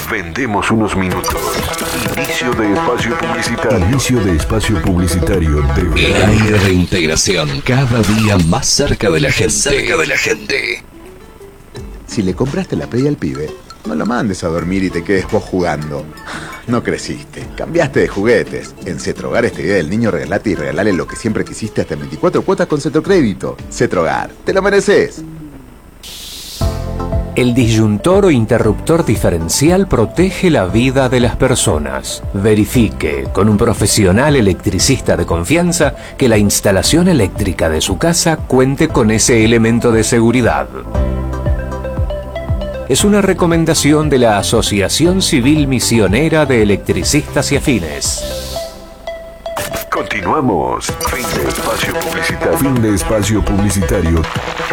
Vendemos unos minutos. Inicio de espacio publicitario. Inicio de espacio publicitario de La reintegración, cada día más cerca de la gente. Si le compraste la Play al pibe, no lo mandes a dormir y te quedes vos jugando. No creciste, cambiaste de juguetes. En Cetrogar esta idea del niño regalate y regalale lo que siempre quisiste hasta en 24 cuotas con Cetrocrédito. Cetrogar, te lo mereces. El disyuntor o interruptor diferencial protege la vida de las personas. Verifique con un profesional electricista de confianza que la instalación eléctrica de su casa cuente con ese elemento de seguridad. Es una recomendación de la Asociación Civil Misionera de Electricistas y Afines. Continuamos. Fin de espacio publicitario. Fin de espacio publicitario.